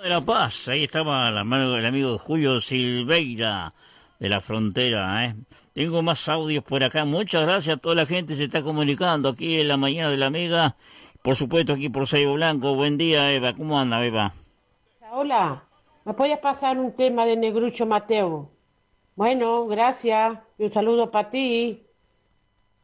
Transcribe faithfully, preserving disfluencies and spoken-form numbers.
La Paz, ahí estaba la mano del amigo Julio Silveira de la Frontera, ¿eh? Tengo más audios por acá. Muchas gracias a toda la gente que se está comunicando aquí en la mañana de la Mega. Por supuesto, aquí por Saibo Blanco. Buen día, Eva. ¿Cómo anda, Eva? Hola, ¿me puedes pasar un tema de Negrucho Mateo? Bueno, gracias y un saludo para ti.